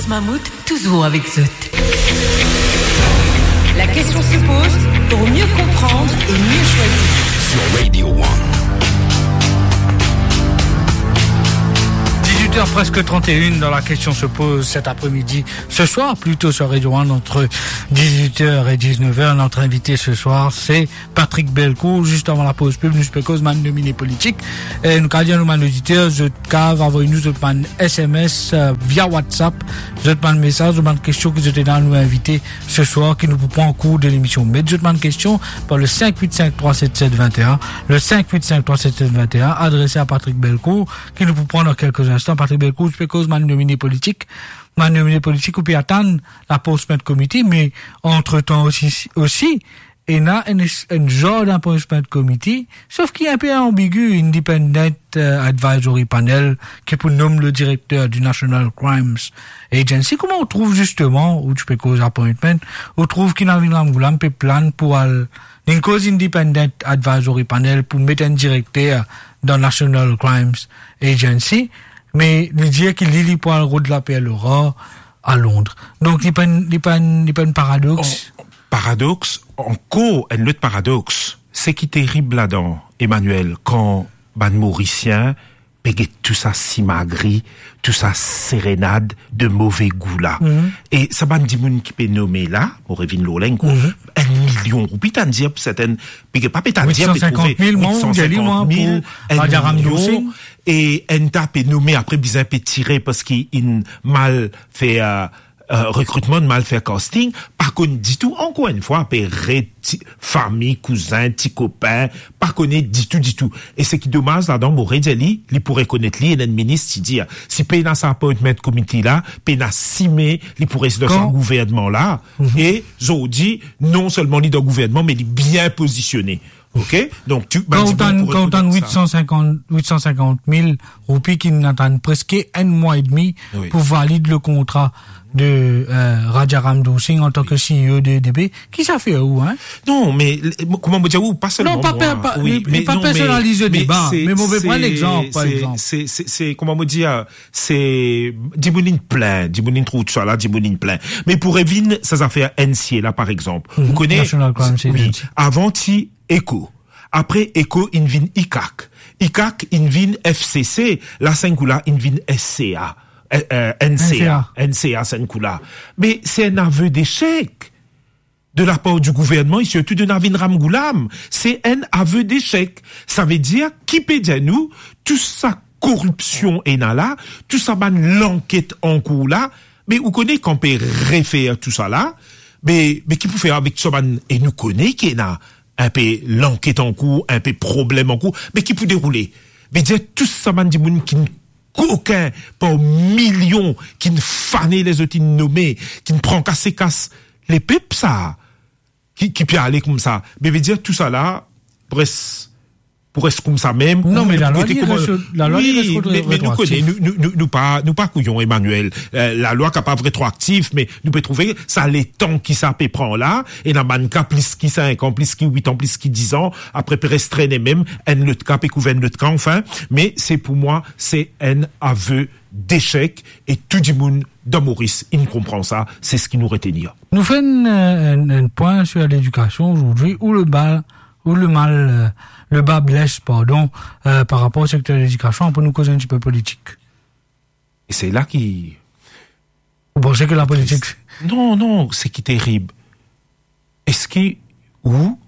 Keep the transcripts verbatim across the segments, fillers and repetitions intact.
Mammouth, toujours avec Zot. La question se pose pour mieux comprendre et mieux choisir. Sur Radio One. dix-huit heures presque trente et une, dans la question se pose cet après-midi, ce soir, plutôt sur Radio One, entre dix-huit heures et dix-neuf heures. Notre invité ce soir, c'est Patrick Belcourt. Juste avant la pause pub, nous spécose man nominé politique. Et nous, quand nous man auditeur, je cave, envoyez-nous, je man S M S, euh, via WhatsApp, je man message, je man question que je t'ai dans nous inviter ce soir, qui nous prend en cours de l'émission. Mais je man question par le cinq huit cinq trois sept sept deux un, le cinq huit cinq trois sept sept deux un, adressé à Patrick Belcourt, qui nous prend dans quelques instants. Patrick Belcourt, je cause man nominé politique, man nominé politique, ou puis attendre la postment committee, mais entre-temps aussi, aussi, il y a un, un genre d'appointment committee, sauf qu'il est un peu ambigu, Independent uh, Advisory Panel, qui pour nommer le directeur du National Crimes Agency. Comment on trouve justement, où tu peux cause appointment, on trouve qu'il y a un plan pour aller, une cause Independent Advisory Panel pour mettre un directeur dans National Crimes Agency, mais il dit qu'il lit pour le route de la P L O R A à Londres. Donc, il n'y a pas un paradoxe. Oh, paradoxe, encore un autre paradoxe. C'est qui est terrible là-dedans, Emmanuel, quand ban Mauricien paye tout ça simagri, tout ça sérénade de mauvais goût là. Mm-hmm. Et ça ban di moun qui peut nommer là, au Revin Lolenko, mm-hmm. un million roupies, t'en dire pour certaines, paye pas peut-en dire, huit cent cinquante mille, huit cent cinquante mille, un million, et un tape est nommé après bizarre peut tirer parce qu'il mal fait euh, euh, recrutement, mal fait casting. Par contre, dit tout encore une fois, après famille, cousin, petit copain, par contre, dit tout, dit tout. Et c'est qui dommage là-dedans, Moré Djeli, il pourrait connaître lui et le ministre, il dit si paye dans sa appointment committee là, paye dans simé, il pourrait être dans son gouvernement là. Mm-hmm. Et j'ai dit non seulement il dans le gouvernement, mais il est bien positionné. Ok, donc tu quand on quand on huit cent cinquante mille roupies qui n'attendent presque un mois et demi oui. pour valider le contrat de euh, Rajaram Dosing en tant que C E O de E D B, qui ça fait où hein? Non, mais comment me dire où pas seulement non, pas, moi. pas, oui, mais, mais pas personnaliser le débat, mais mauvais prendre l'exemple par c'est, exemple. C'est c'est c'est comment me dire c'est Dimounine plein, Dimounine trop de ça là, Dimounine plein. Mais pour Evin, ça a fait N C là par exemple. Mm-hmm. Vous connaissez National Crime oui, avant ti Eco. Après Eco invin I C A C. I C A C invin F C C, la Saint-Coula invin S C A. Euh, euh, N C A. N C A Saint-Coula. Mais c'est un aveu d'échec de la part du gouvernement et surtout de Navin Ramgoulam. C'est un aveu d'échec. Ça veut dire qui peut dire nous, toute sa corruption est là, tout ça ban l'enquête en cours là, mais vous connaissez qu'on peut refaire tout ça là, mais, mais qui peut faire avec ça ban, et nous connaissons qu'il y a un peu l'enquête en cours, un peu problème en cours, mais qui peut dérouler. Mais dire tout ça ban di moun qui aucun par millions qui ne fanait les autres nommés, qui ne prend qu'à ses casses les pipes ça, qui, qui peut aller comme ça. Mais veut dire tout ça là, presque, pour être comme ça même. Non, mais la loi, la loi, oui, mais, mais nous connaissons, nous, nous, nous, nous pas, nous pas couillons, Emmanuel. Euh, la loi qui n'est pas rétroactive, mais nous pouvons trouver, ça les temps qui ça peut prendre là, et dans le cas, plus qui cinq ans, plus qui huit ans, plus qui dix ans, après peut restreindre même, un le cas, peut couvrir le cas, enfin. Mais c'est pour moi, c'est un aveu d'échec, et tout le monde dans Maurice, il comprend ça, c'est ce qui nous retenir. Nous faisons un, un, un point sur l'éducation aujourd'hui, où le bal, où le mal, euh, le bas blesse, pardon, euh, par rapport au secteur de l'éducation, on peut nous causer un petit peu politique. Et c'est là qui... Vous pensez que la politique... Non, non, c'est qui terrible. Est-ce que, ou,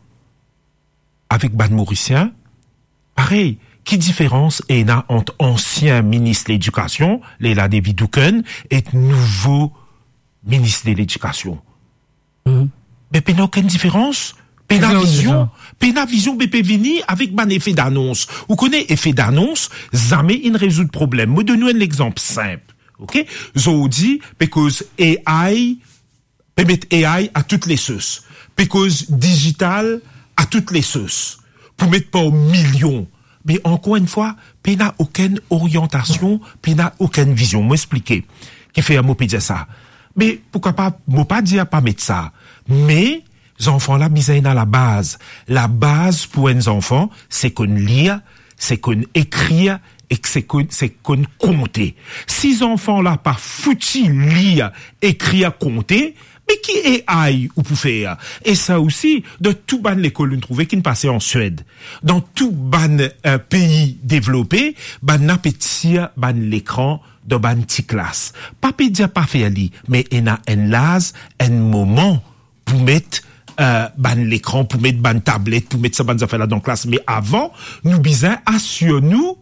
avec Ban Mauricien, pareil, qui différence est là entre ancien ministre de l'Éducation, Léla David Douken, et nouveau ministre de l'Éducation? Mm-hmm. Mais il n'y a aucune différence. Pena vision, pena vision B P Vini avec ban effet d'annonce. Vous connaissez effet d'annonce, jamais il ne résout le problème. Me donne un exemple simple, ok? Zo dit, because A I, permet A I à toutes les sauces. Because digital à toutes les sauces. Pour mettre pas au million. Mais encore une fois, pena aucune orientation, pena aucune vision. M'expliquer. Qui fait un mot dire ça. Mais pourquoi pas, mot pas dire pas mettre ça. Mais, les enfants là, ils à la base. La base pour les enfants, c'est qu'on lit, c'est qu'on écrit et que c'est qu'on, c'est qu'on compter. Six enfants là, pas foutu lire, écrire, compter, mais qui est aïe ou pour faire? Et ça aussi, de tout ban l'école, nous trouvait qui ne passait en Suède. Dans tout ban euh, pays développé, ban n'a petit ban l'écran de ban petit classe. Pas pédia pas faire li, mais en a un las, un moment pour mettre euh, ban l'écran, pour mettre ban tablette, pour mettre ça ban affaires là dans classe. Mais avant, nous bisons assure-nous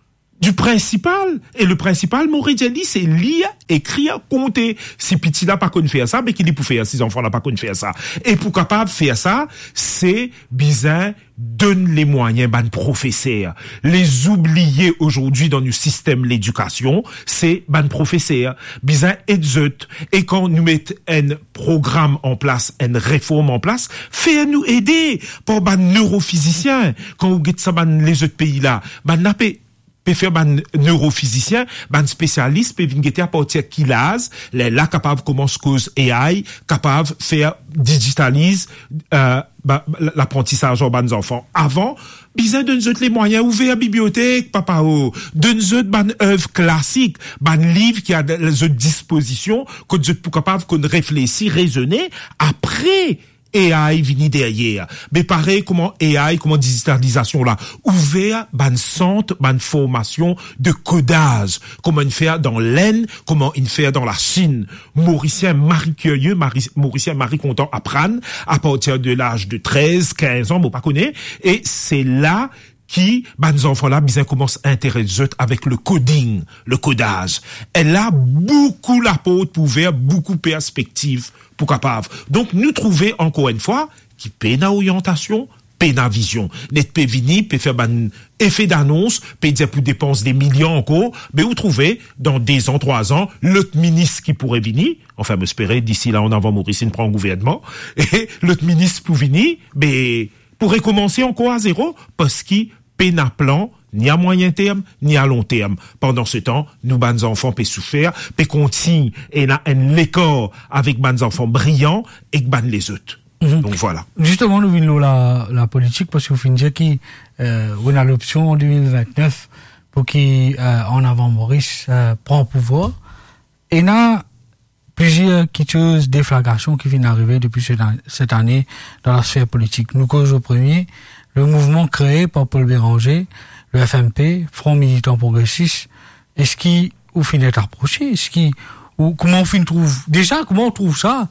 du principal. Et le principal, m'aurait dit, c'est lire, écrire, compter. Si petit là pas qu'on faire ça, mais qu'il est pour faire, si enfants là pas qu'on faire ça. Et pour capable de faire ça, c'est bizarre, donne les moyens, ban professeurs. Les oublier aujourd'hui dans le système l'éducation, c'est ban professeurs. Bizarre et zut. Et quand nous mettons un programme en place, une réforme en place, fait nous aider pour ban neurophysicien. Quand vous dites ça, ban les autres pays là, ban n'a pas peut faire ban neurophysicien, ban spécialiste, peut venir à partir qui l'ase, les là capable commence cause A I, capable faire digitalise, euh, bah, l'apprentissage en ban enfants. Avant, bizarre de nous les moyens ouverts à bibliothèque, papa, oh, de nous ban œuvre classique, ban livre qui a les autres dispositions, que nous pour capable qu'on réfléchisse, raisonner, après, A I vini derrière. Mais pareil, comment A I, comment digitalisation là, ouvert, ban centre, ban formation de codage. Comment il fait dans l'Inde, comment il fait dans la Chine. Mauricien Marie Curieux, Marie, Mauricien Marie Content apprendre à partir de l'âge de treize, quinze ans, bon pas connaît. Et c'est là qui, bah, nos enfants là, bien commencent à intéresser avec le coding, le codage. Elle a beaucoup la porte pour ouvrir, beaucoup de perspectives pour capable. Donc, nous trouver encore une fois, qui peine à orientation, peine à vision. Net peut venir, peut faire un effet d'annonce, peut dire pour dépenser des millions encore, mais vous trouvez, dans deux ans, trois ans, l'autre ministre qui pourrait venir, enfin, m'espérer, d'ici là, on en va mourir, s'il prend un gouvernement, et l'autre ministre pour venir, mais, pourrait commencer encore à zéro, parce qu'il peine à plan, ni à moyen terme, ni à long terme. Pendant ce temps, nous, ban enfants, peut souffrir, peut continuer, et là, un écart avec ban enfants brillants, et ban les autres. Mm-hmm. Donc voilà. Justement, nous venons la, la politique, parce qu'il faut dire qu'on euh, on a l'option en deux mille vingt-neuf, pour qu'il, euh, en avant Maurice, euh, prend pouvoir. Et il y a plusieurs choses, déflagrations qui viennent d'arriver depuis cette année dans la sphère politique. Nous cause au premier, le mouvement créé par Paul Béranger, le F M P, Front Militant Progressiste, est-ce qu'il, au final, est approché? Est-ce qu'il, ou, comment on fin trouve, déjà, comment on trouve ça,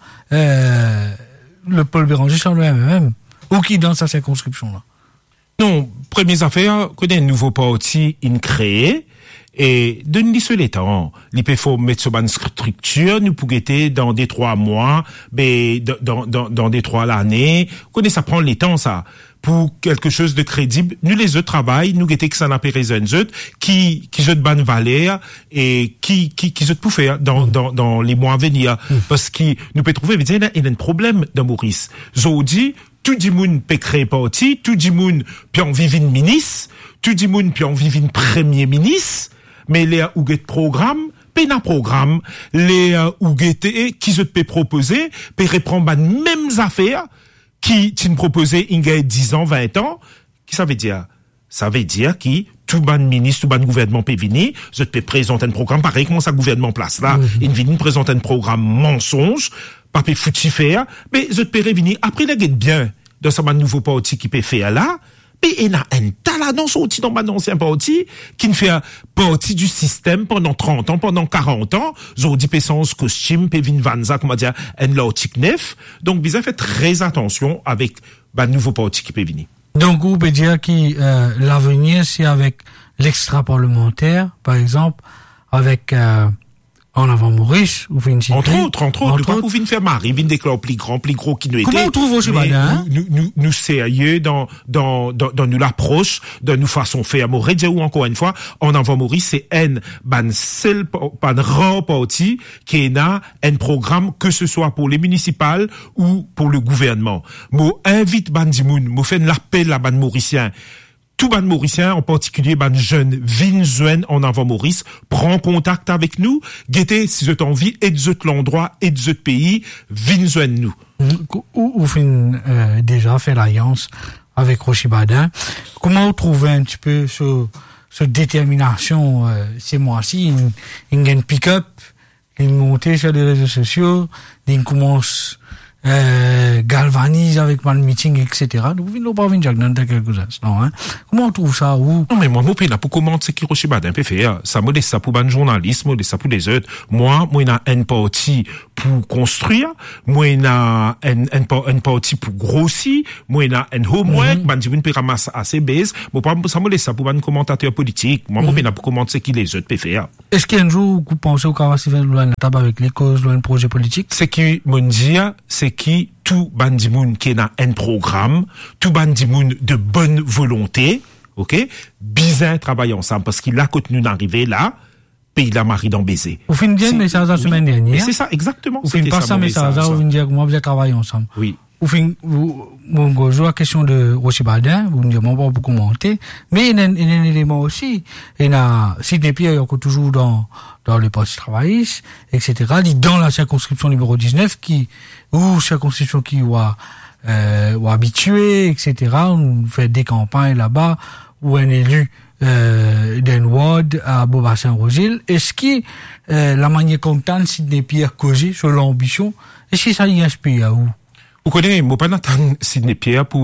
euh, le Paul Béranger sur le M M M, ou qui dans sa circonscription-là? Non, première affaire, qu'on a un nouveau parti, il créé, et de nous laisser les temps. Il faut mettre sur une structure, nous pour guetter dans des trois mois, mais dans, dans, dans des trois l'année. Qu'on ça prend les temps, ça. Pour quelque chose de crédible, nous les autres travaillent, nous guetter que ça n'a pas raison autres, qui, qui jetent bonne valeur, et qui, qui, qui jetent pour faire dans, dans, dans les mois à venir. Mm. Parce que nous peut trouver, il y a un problème dans Maurice. Zodi, tout le monde peut créer parti, tout le monde peut en vivre une ministre, tout le monde peut en vivre une premier ministre, mais les ou get programme, pena programme, les ou get qui se peut proposer, peut reprendre les mêmes affaires qui t'ont proposé il y a dix ans, vingt ans. Qui ça veut dire? Ça veut dire qui tout ban ministre, tout ban gouvernement peut venir, je peux présenter un programme pareil comment ça gouvernement place là, mm-hmm. il vient présenter un programme mensonge, pas peut foutu faire, mais je peux revenir après la guette bien dans ce nouveau parti qui peut faire là. Mais il y a un talent sorti dans mon ancien parti qui ne fait partie du système pendant trente ans, pendant quarante ans. Zodi Pessance, costume, Pévin Vanza, comment dire, un l'autique neuf. Donc, bizarre, fait très attention avec le nouveau parti qui peut venir. Donc, on peut dire que euh, l'avenir, c'est avec l'extra-parlementaire, par exemple, avec... Euh en avant Maurice, ou fin entre autres, entre autres, nous pas pour faire Marie, vin déclare plus grand, plus gros qui nous était. Comment on trouve au Chibadin? Nous, nous, nous, sérieux dans, dans, dans, dans nous l'approche, dans nous façon faire. Moi, ou encore une fois, en avant Maurice, c'est un, ban seul, ban rare parti qui est là, un programme, que ce soit pour les municipales ou pour le gouvernement. Moi, invite ban Dimoun, moi, fait l'appel à ban Mauricien. Tout ban Mauricien, en particulier ban jeune Vinzuen en avant Maurice, prend contact avec nous. Guettez, si vous avez envie, et de l'endroit, et de pays, Vinzuen nous. Où vous fin, euh, déjà fait l'alliance avec Rochibadin. Comment vous trouvez un petit peu ce, cette détermination, euh, ces mois-ci, ils, ils gagnent pick-up, ils montent sur les réseaux sociaux, ils commencent euh, galvanise avec mal meeting, et cetera. Nous venons pas venir dans quelques instants. Hein. Comment on trouve ça où? Non mais moi, mon pays là pour commenter ce qui reçoit d'un P F A, ça me laisse ça pour ban journaliste, me laisse ça pour les autres. Moi, moi n'a un parti pour construire, moi n'a un un un parti pour grossir, moi n'a un homework, ban dit peut ramasser assez base. Bon pas ça me laisse ça pour ban commentateur politique. Moi, mon pays là pour commenter ce qui les autres P F A. Est-ce qu'il y a un jour vous pensez au cas où loin la table avec les causes, loin le projet politique? C'est qui me dire, c'est qui tout bandimoun qui a un programme, tout bandimoun de bonne volonté, ok, bizarre travailler ensemble parce qu'il a contenu d'arriver là, pays la marie d'en baiser. Vous finissez dire message la semaine oui. dernière. C'est ça, exactement. Vous finissez pas ça message là, vous finissez dire comment vous allez travailler ensemble. Oui. Vous finissez, vous, mon joue la question de Rocher Badin, vous me dites, bon, pas pour commenter, mais il y a un, un élément aussi, il y a, Sidney Pierre, il y a toujours dans, dans les partis travaillistes, et cetera, dans la circonscription numéro dix-neuf, qui, ou circonscription qui, ou, euh, ou habitué, et cetera, on fait des campagnes là-bas, où un élu, euh, d'un ward à Beaubassin-Rosil. Est-ce que, euh, la manière contente Sidney Pierre causé sur l'ambition, est-ce que ça y inspire à où? Vous connaissez, moi, pas n'attendre Sidney Pierre pour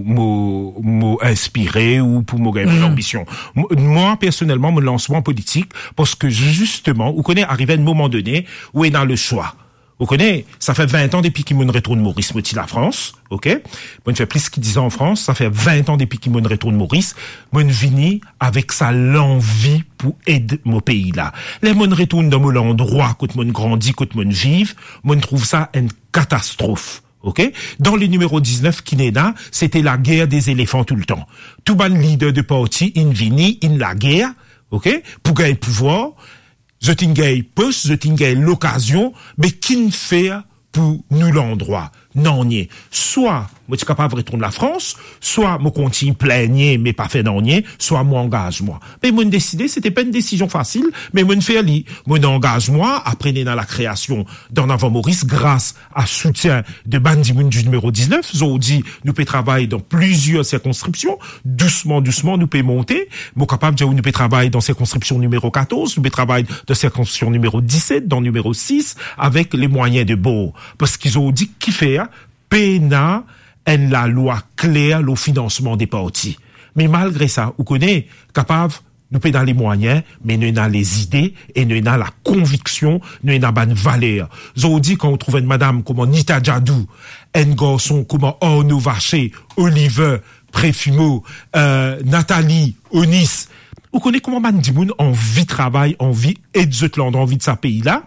m'inspirer ou pour me gagner l'ambition. Moi, personnellement, mon lancement politique, parce que justement, vous connaissez, arrivé à un moment donné où il y a le choix. Vous connaissez, ça fait vingt ans depuis qu'il me retourne Maurice Moti la France, ok? Moi, je fais plus qu'il dix ans en France, ça fait vingt ans depuis qu'il me retourne Maurice. Moi, je vini avec ça l'envie pour aider mon pays là. Les mon retourne dans mon endroit, quand mon grandit, quand mon vive, moi, je trouve ça une catastrophe. Ok? Dans le numéro dix-neuf, qui n'est là, c'était la guerre des éléphants tout le temps. Tout ban leader de parti, in vini, in la guerre, ok? Pour gagner pouvoir, je t'ingaye poste, je t'ingaye l'occasion, mais qui ne fait pour nous l'endroit? Non, ni. Soit, moi, je suis capable de retourner la France, soit, moi, continue plaigner, mais pas fait non, ni, soit, moi, engage-moi. Mais, moi, décider, c'était pas une décision facile, mais, moi, faire li. Moi, engage-moi, après, dans la création d'en avant Maurice, grâce à soutien de Bandimoun du numéro dix-neuf, nous dit, nous peut travailler dans plusieurs circonscriptions, doucement, doucement, nous peut monter, moi, capable de dire, nous peut travailler dans circonscription numéro quatorze, nous peut travailler dans circonscription numéro dix-sept, dans numéro six, avec les moyens de beau. Parce qu'ils ont dit, qui fait, P N A en la loi claire le financement des partis. Mais malgré ça, vous connaissez, capable, nous payons les moyens, mais nous avons les idées et nous avons la conviction, nous avons une valeur. Vous dit quand on trouve une madame comme Nita Djadou, un garçon comme Orno Vaché, Oliver, Préfumo, euh, Nathalie, Onis, vous connaissez comment Mandimoun envie de travail, envie et de Zutland, envie de sa pays là.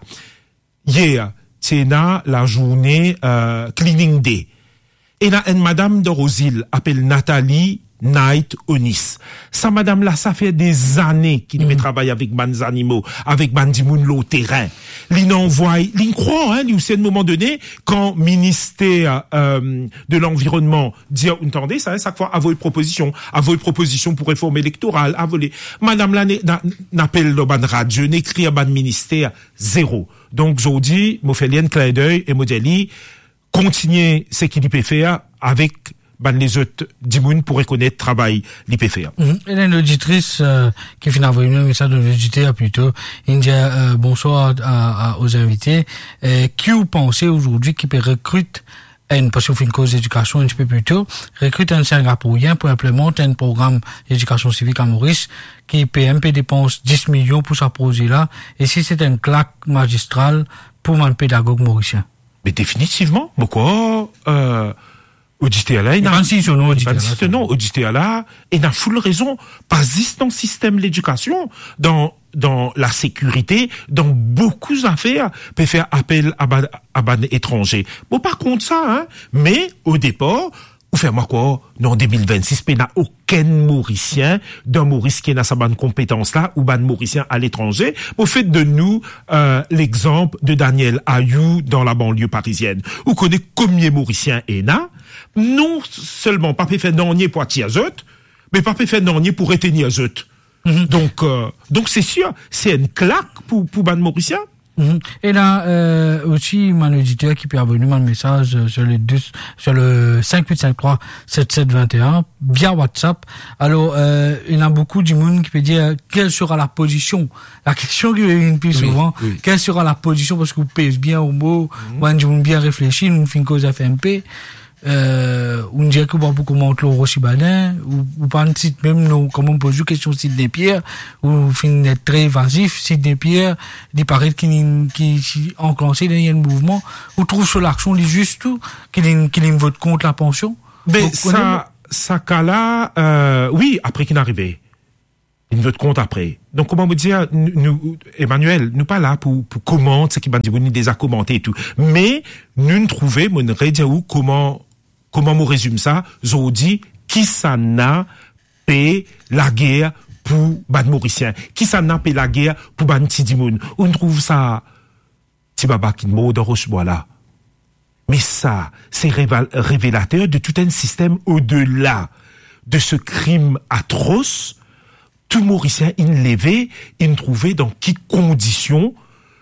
Hier, c'est la journée euh, Cleaning Day. Et là, une madame de Rosil appelle Nathalie Knight Onis. Ça, madame là, ça fait des années qu'il mm. travaille avec ban animaux, avec bandimoun l'au terrain. L'in envoie, l'in croit, hein, lui, c'est à un moment donné, quand ministère euh, de l'environnement dit, entendez, ça, chaque fois, à vos propositions, à vos propositions pour réforme électorale, à voler. Madame là, n'appelle le ban radio, n'écrit à ban ministère, zéro. Donc, je dis, me fait lien clin d'œil et me dit, continuer ce qu'il peut faire avec ban les autres dimoun pour reconnaître travail l'I P F A. Mmh. Il y a une auditrice euh, qui finit envoyer un message de l'auditeur plutôt. Il dit euh, bonsoir à, à, aux invités. Euh, qui vous pensez aujourd'hui qui peut recruter une, parce qu'on fait une cause d'éducation un petit peu plus tôt, recrute un Singapourien pour implémenter un programme d'éducation civique à Maurice qui P M P dépense dix millions pour sa projet là. Et si c'est une claque magistrale pour un pédagogue mauricien? Mais définitivement, pourquoi euh, auditeur là, il a vingt-six non, auditeur non, auditeur là, il a full raison. Pas juste dans le système de l'éducation, dans dans la sécurité, dans beaucoup d'affaires, peut faire appel à ban, à ban étranger. Bon, par contre ça, hein, mais au départ, ou faire moi quoi, non, en deux mille vingt-six, il n'y a aucun Mauricien d'un Maurice qui n'a sa bonne compétence là, ou ban Mauricien à l'étranger. Au fait de nous, euh, l'exemple de Daniel Ayou dans la banlieue parisienne. Vous connaissez combien Mauricien est là? Non seulement pas fait dernier pour attirer zot, mais pas fait dernier pour retenir zot. Mm-hmm. Donc, euh, donc c'est sûr, c'est une claque pour, pour ban Mauricien. Mm-hmm. Et là, euh, aussi, mon auditeur qui peut revenu mon message sur le deux, sur le cinq huit cinq trois sept sept deux un, via WhatsApp. Alors, euh, il y a beaucoup de monde qui peut dire, quelle sera la position? La question qui vient plus souvent, oui, oui. Quelle sera la position? Parce que vous pèsez bien au mot, mm-hmm. Ou on bien réfléchi, nous fin cause F M P. Euh, on dirait que bon, pour comment le Rochibadin, ou, ou pas un site même, nous, comment on pose une question Sidney Pierre, ou fin être très évasif, Sidney Pierre, il paraît qu'il, qu'il, qu'il enclenché dans un mouvement, ou trouve sur l'action, il juste tout, qu'il, qu'il vote contre la pension. Mais donc, ça, ça cas là, euh, oui, après qu'il est arrivé. Il vote contre après. Donc, comment vous dire, nous, Emmanuel, nous pas là pour, pour commenter ce qui va dire, nous les a commenté et tout. Mais, nous, nous trouvons, mon redis comment, comment on résume ça, j'ai dit, qui ça n'a payé la guerre pour ban Mauricien? Qui ça n'a payé la guerre pour ban Tidimoun? On trouve ça, Tibaba qui mot de Rochebois là. Mais ça, c'est révélateur de tout un système au-delà de ce crime atroce. Tout Mauricien, il levait, il trouvait dans quelles conditions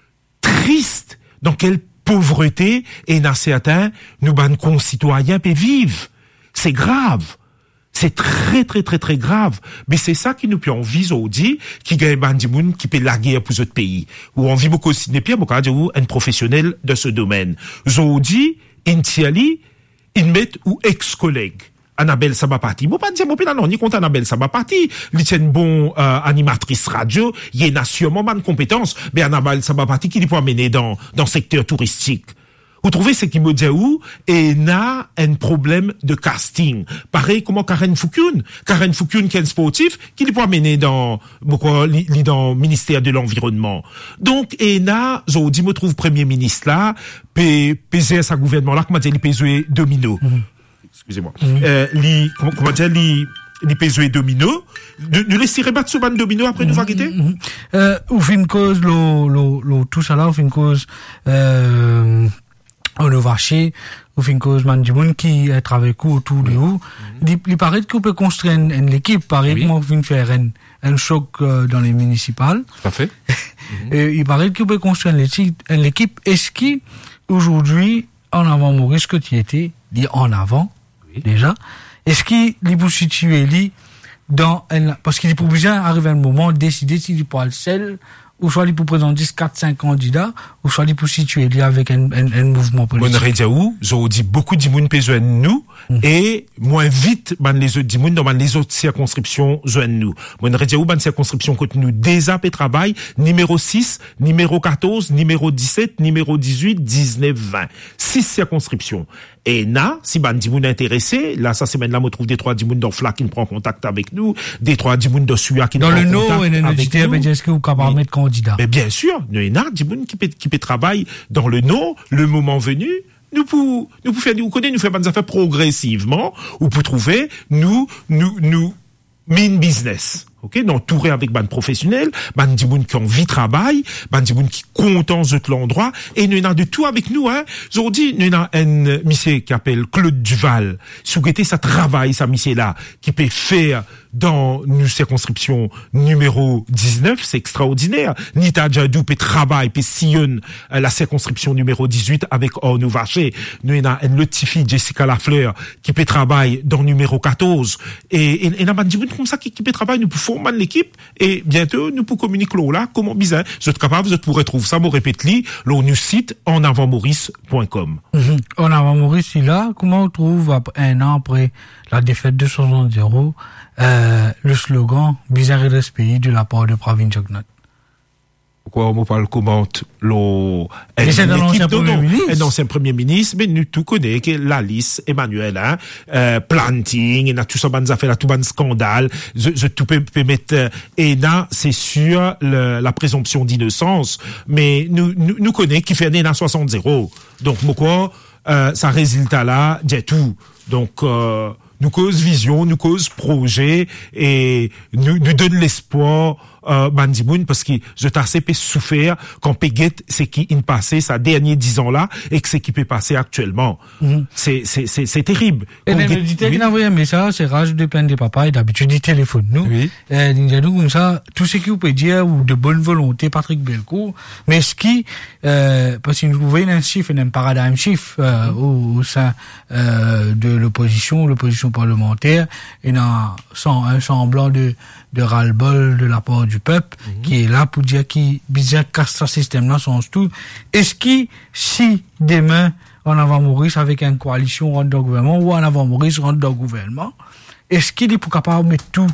tristes, dans quelle pauvreté, et dans certains, nous, ban concitoyens, peut vivre. C'est grave. C'est très, très, très, très grave. Mais c'est ça qui nous peut envie, Zodi, qui gagne bandimoun, qui peut la guerre pour d'autres pays. Ou on vit beaucoup aussi, n'est pas, beaucoup, dire, un professionnel de ce domaine. Zodi, Intiali, ils mettent ou ex-collègues. Annabelle Sabapati. Bon, pas dire, mon père, non, ni contre Annabelle Sabapati. Il est une bonne, euh, animatrice radio. Il y a sûrement bonne compétence. Mais Annabelle Sabapati, qui lui peut amener dans, dans le secteur touristique. Vous trouvez ce qui me dit où? Et n'a un problème de casting. Pareil, comment Karen Foukoun. Karen Foukoun, qui est un sportif, qui lui peut amener dans, pourquoi, li, li dans le ministère de l'Environnement. Donc, et n'a, je dis, me trouve premier ministre là, pe, peser sa gouvernement là, comment dire, il pèse domino. Mm-hmm. Excusez-moi. Mmh. Euh, li, comment, comment dire, li, li pèse domino. Nous, nous laisserons battre ce ban domino après mmh. nous va quitter? Mmh. Euh, ou fin cause, lo, lo, lo, tout ça là, ou fin cause, euh, on le vaché, ou fin cause, man, du monde qui est avec vous autour de vous. Il, il paraît qu'on peut construire une, une équipe, paraît oui. qu'on peut faire un, un choc euh, dans les municipales. Tout à fait. mmh. Et il paraît qu'on peut construire une équipe. Est-ce qu'aujourd'hui, en avant Maurice, que tu étais, dit en avant, déjà, est-ce qu'il est pour situer lui dans un, parce qu'il est pour besoin arriver à un moment de décider s'il est pour le seul, ou soit il pour présenter quatre cinq candidats, ou soit il pour situer lui avec un, un, un mouvement politique. Bon, rédia où, j'ai dit beaucoup d'immunes besoin de nous, mm. et moins vite, ben, les autres d'immunes dans les autres circonscriptions besoin de nous. Bon, rédia où, ben, circonscription que nous déjà et travail, numéro six, numéro quatorze, numéro dix-sept, numéro dix-huit, dix-neuf, vingt. Six circonscriptions. Et là, si ban dimoun intéressé, là, ça semaine là, on trouve des trois dimoun dans Fla qui prend contact avec nous, des trois dimoun de Suya qui prend contact avec nous. Dans le Nord, est-ce que vous pouvez mettre candidat? Mais bien sûr, il y a des dimoun qui peut, qui peut travailler dans le Nord, le moment venu, nous pour, nous pour faire, nous connaître, nous faire des affaires progressivement, ou pour trouver, nous, nous, nous, main business. Ok, donc entouré avec ban professionnel, ban dimoun qui ont envie de travail, ban dimoun qui content de l'endroit, et nous avons de tout avec nous, hein. Aujourd'hui, nous avons un monsieur qui s'appelle Claude Duval, sous qui ça travaille, ça monsieur là, qui peut faire dans nos circonscriptions numéro dix-neuf, c'est extraordinaire. Nita Djadou peut travailler, peut sillonner la circonscription numéro dix-huit avec Orno Vaché. Nous avons un petit fille, Jessica Lafleur, qui peut travailler dans numéro quatorze. Et, et, et, ban dimoun comme ça qui, qui peut travailler, nous pouvons former l'équipe, et bientôt, nous pouvons communiquer là, comment bizarre. Vous êtes capable, vous pourrez trouver ça, vous répétez-le, le nous site en avant maurice point com. Mm-hmm. En avant Maurice, là, comment on trouve, un an après la défaite de soixante zéro, euh, le slogan bizarre de ce pays de la part de Pravin Jagnat? Pourquoi on parle comment le, c'est un ancien premier ministre. Un ancien premier ministre, mais nous tout connaissons que la liste, Emmanuel, hein, euh, planting, et tout ça, ban affaires, tout ban scandale, je, je tout peux, peux mettre, et là, c'est sur le, la présomption d'innocence, mais nous, nous, nous connaissons qui fait né dans soixante zéro. Donc, pourquoi, euh, ça résultat là, j'ai tout. Donc, euh, nous cause vision, nous cause projet, et nous, nous donne l'espoir, euh, bandimoun parce que je t'ai assez souffert quand Péguet c'est qui in passé sa dernier dix ans là et que c'est qui peut passer actuellement. Mm-hmm. C'est c'est c'est c'est terrible. Et le dit qu'il a envoyé un message, c'est rage de plein des papas et d'habitude il téléphone nous. Oui. Euh, nous comme ça, tout ce qui vous peut dire ou de bonne volonté Patrick Bellecourt, mais ce qui euh, parce que vous voyez un chiffre, un paradigme chiffre euh, mm-hmm. au, au sein euh, de l'opposition, l'opposition parlementaire, et dans sans un semblant de de ras-le-bol de la part du peuple mmh. qui est là pour dire qui bizarre casse ce système là sans tout. Est-ce que si demain en avant Maurice avec une coalition rentre dans le gouvernement ou en avant Maurice rentre dans le gouvernement, est-ce qu'il est pour capable de mettre tout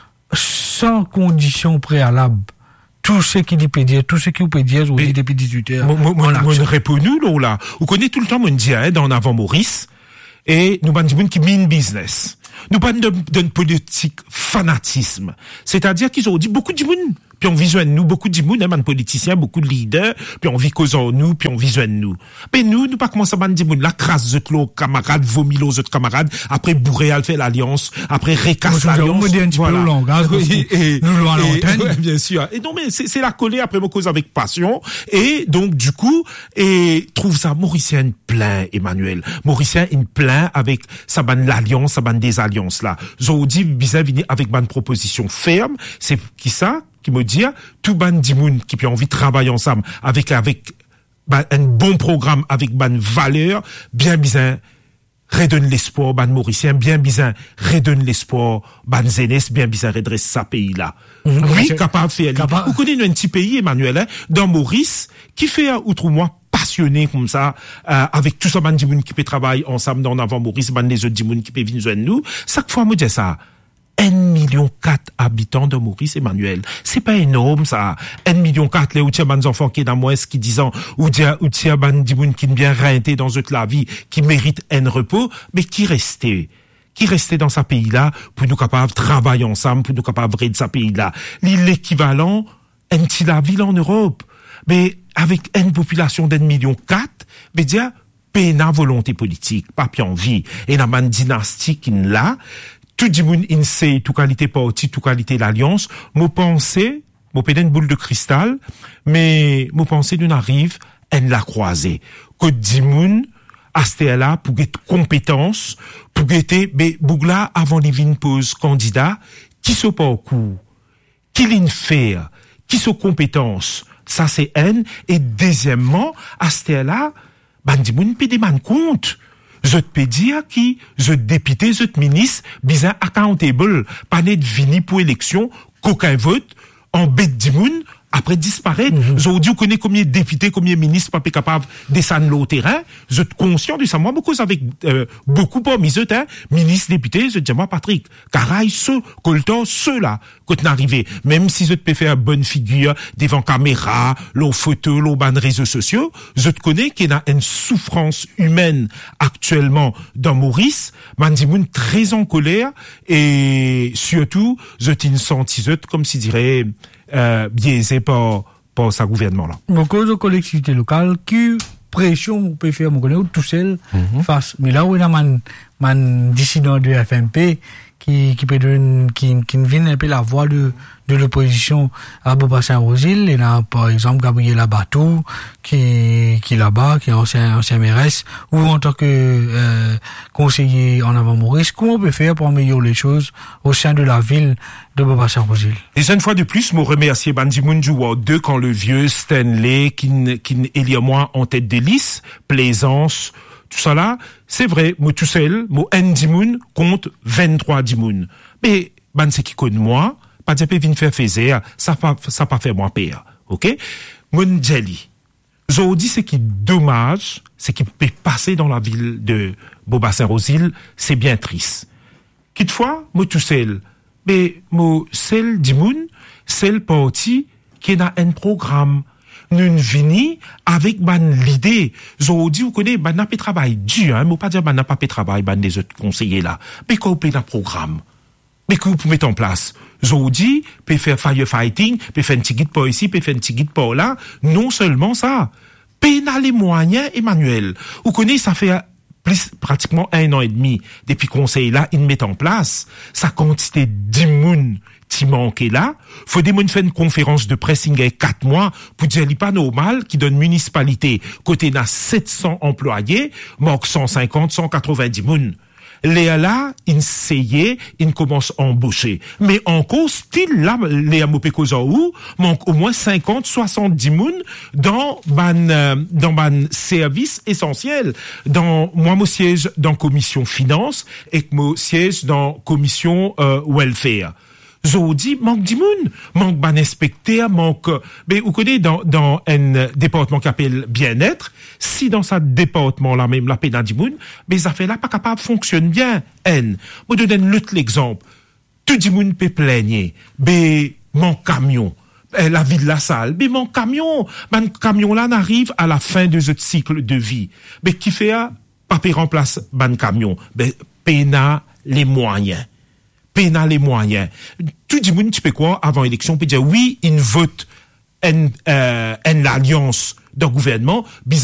sans condition préalable? Tout ce qu'il peut dire, tout ce qu'il peut dire, aujourd'hui depuis dix-huit heures. Moi, réponds nous, là. Vous connaissez tout le temps, mon dia, dans avant Maurice, et nous, bandits qui mean business. Nous parlons d'une politique fanatisme. C'est-à-dire qu'ils ont dit beaucoup de monde. Puis on visionne nous, beaucoup de monde, hein, man politiciens, beaucoup de leaders, puis on vit cause en nous, puis on visionne nous. Mais nous, nous pas commencer à ban de monde, la crasse de l'autre camarade, vomit l'autre camarade, après bourré, elle fait l'alliance, après récasse l'alliance. Voilà. Et, et, nous, à l'antenne. Ouais, bien sûr. Et non, mais c'est, c'est la coller après mon cause avec passion. Et donc, du coup, et trouve ça, Mauricien plein, Emmanuel. Mauricien, il plein avec sa ban l'alliance, sa ban des alliances, là. J'ai dit, bizarre, venir avec ban proposition ferme. C'est qui ça? Qui me dit, tout ban dimoun qui peut envie de travailler ensemble avec, avec, ben, un bon programme, avec ban valeur, bien bizarre, redonne l'espoir, ban mauricien, bien bizarre, redonne l'espoir, ban zénès, bien bizarre, redresse sa pays là. Mmh, oui, capable de faire. Capable. Vous connaissez un petit pays, Emmanuel, hein, dans Maurice, qui fait, outre moi, passionné comme ça, euh, avec tout ça, ban dimoun qui peut travailler ensemble dans avant Maurice, ban les autres dimoun qui peut venir joindre nous. Chaque fois, me dit ça. un million quatre habitants de Maurice, Emmanuel. C'est pas énorme, ça. un million quatre, les ou tiens, ban enfants qui est dans moins, qui disant, ou tiens, ou tiens, ban dimoun qui bien renté dans toute la vie, qui mérite un repos, mais qui restait. Qui restait dans sa pays-là, pour nous capables de travailler ensemble, pour nous capables de sa pays-là. L'équivalent, un petit la ville en Europe. Mais, avec une population d'un million quatre, mais dire, péna volonté politique, pas puis envie. Et la man dynastique, là, tout le monde in sait, tout qualité parti, tout qualité l'alliance. Moi pensais, moi pédé une boule de cristal, mais moi pensais d'une arrive, elle l'a croisé. Que Dimoun, à ce là pour être compétence, pour être, mais bougla avant les vins pose candidat, qui se pas au coup, qui l'in fait, qui se compétence, ça c'est N. Et deuxièmement, à ce là, ben Dimoun pédé man compte. Je te peux dire qui, je député, je te ministre, bizarre accountable, pas net vini pour élection, qu'aucun vote, en bête d'imoun, après disparaître. Mm-hmm. Je vous dis, vous connaissez combien de députés, combien de ministres, pas capable de descendre le terrain. Je suis conscient de ça. Moi, beaucoup avec, euh, beaucoup pas mis eux, hein, ministres, députés, je dis, moi, Patrick, caraï, ceux, coltant, ceux-là, quand tu arrivé. Même si je te peux faire bonne figure devant caméra, l'eau photo, l'eau ban réseaux sociaux, je te connais qu'il y a une souffrance humaine actuellement dans Maurice, Mandimoun très en colère, et surtout, je t'ai senti, comme si dirait, Euh, biaisé par, par sa gouvernement-là. Beaucoup de collectivités locales qui pression on peut faire, mon collègue, tout seul, mm-hmm. face. Mais là où il y a man, man dissident de F M P, qui, qui peut donner, qui, qui vient un peu la voix de, de l'opposition à Beaubassin-Rosil. Il y a, par exemple, Gabriel Abatou, qui, qui là-bas, qui est ancien, ancien mairesse, ou en tant que, euh, conseiller en avant Maurice. Comment on peut faire pour améliorer les choses au sein de la ville de Beaubassin-Rosil? Et une fois de plus, moi remercier Bandimoun Jouard deux quand le vieux Stanley, qui, qui, il y a moi en tête des listes, Plaisance, tout ça là, c'est vrai, moi tout seul, moi un dimoun compte vingt-trois dimoun. Mais, ban c'est qui connaît moi, pas dire vin faire faiser, ça pas, ça pas fait moi pire. Ok? Mon jelly. J'ai dit, c'est qui dommage, c'est qui peut passer dans la ville de Beaubassin-Rosil, c'est bien triste. Toutefois, moi tout seul, mais, moi, seul dimoun, seul parti, qui a un programme. Nous vini avec ban l'idée. J'ai dit, vous connaissez, ban n'a pas travail dur, hein, mais pas dire ban n'a pas fait travail, ban des autres conseillers là. Mais qu'on peut un programme. Mais que vous pouvez mettre en place. J'ai dit, peut faire firefighting, peut faire un petit guide par ici, peut faire un petit guide par là. Non seulement ça. Pénal les moyens, Emmanuel. Vous connaissez, ça fait plus pratiquement un an et demi, depuis conseil là, il met en place sa quantité d'immunes qui manquait là. Faut des moun fait une conférence de presse il y a quatre mois pour dire il pas normal qui donne municipalité côté n'a sept cents employés, manque cent cinquante, cent quatre-vingt-dix moun. Léa là, il essayait, il commence à embaucher. Mais encore, style là, Léa Mopekozaou, manque au moins cinquante, soixante-dix moun dans ban, euh, dans ban service essentiel. Dans, moi, moi siège dans commission finance et moi siège dans commission, euh, welfare. Zodi manque d'immun, manque ban inspecteur, manque, mais vous connaissez dans, dans un département qui appelle bien-être, si dans ce département-là même, la peine d'immun, mais ça fait là pas capable fonctionne bien, N. Moi, je donne l'autre l'exemple. Tout d'immun peut plaigner, mais mon camion, la vie de la salle, mais mon camion, mon camion-là n'arrive à la fin de ce cycle de vie. Mais qui fait, pas remplace ban camion, mais peine les moyens. Pénal les moyens. Tout le monde, tu peux quoi, avant élection, peut dire oui, il vote une, euh, une alliance d'un gouvernement,